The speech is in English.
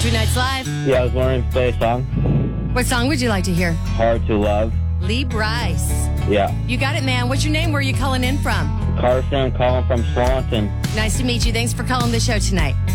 Country Nights Live. Yeah, I was wondering if you play a song. What song would you like to hear? Hard to Love. Lee Bryce. Yeah. You got it, man. What's your name? Where are you calling in from? Carson, I'm calling from Swanton. Nice to meet you. Thanks for calling the show tonight.